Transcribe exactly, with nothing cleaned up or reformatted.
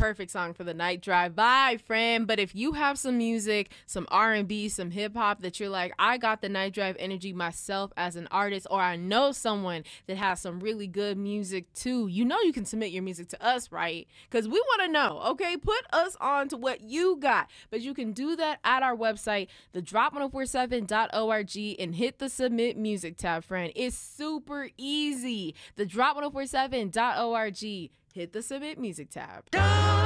perfect song for the night drive by, friend. But if you have some music, some R and B, some hip hop that you're like, I got the night drive energy myself as an artist, or I know someone that has some really good music too, you know you can submit your music to us, right? Because we want to know, okay? Put us on to what you got. But you can do that at our website, the drop ten forty-seven dot org, and hit the submit music tab, friend. It's super easy. the drop ten forty-seven dot org. Hit the submit music tab.